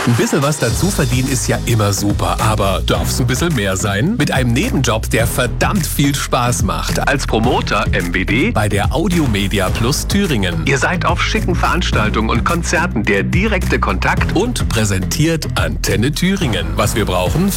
Ein bisschen was dazu verdienen ist ja immer super, aber darf's ein bisschen mehr sein? Mit einem Nebenjob, der verdammt viel Spaß macht. Als Promoter MBD bei der Audiomedia Plus Thüringen. Ihr seid auf schicken Veranstaltungen und Konzerten der direkte Kontakt und präsentiert Antenne Thüringen. Was wir brauchen?